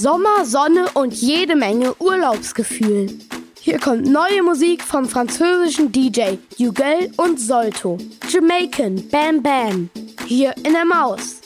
Sommer, Sonne und jede Menge Urlaubsgefühl. Hier kommt neue Musik vom französischen DJ Huguel und Solto. Jamaican Bam Bam. Hier in der Maus.